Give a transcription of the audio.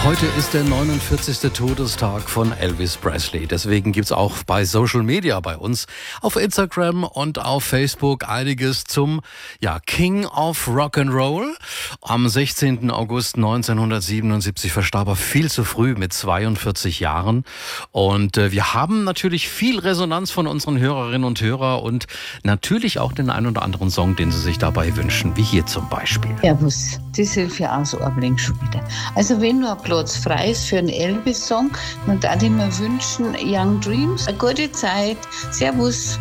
Heute ist der 49. Todestag von Elvis Presley. Deswegen gibt's auch bei Social Media bei uns auf Instagram und auf Facebook einiges zum King of Rock'n'Roll. Am 16. August 1977 verstarb er viel zu früh mit 42 Jahren. Und wir haben natürlich viel Resonanz von unseren Hörerinnen und Hörern und natürlich auch den einen oder anderen Song, den sie sich dabei wünschen, wie hier zum Beispiel. Servus, das hilft ja auch so ein wenig schon wieder. Also wenn nur ein Platz frei ist für einen Elvis-Song, dann würde ich mir wünschen, Young Dreams, eine gute Zeit. Servus.